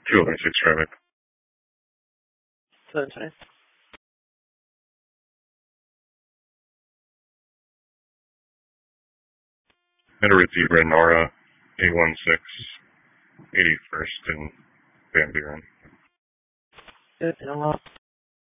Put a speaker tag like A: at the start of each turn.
A: 206 traffic.
B: 720.
A: Meteorite Renora, A16, 81st and Van Buren.
B: Good,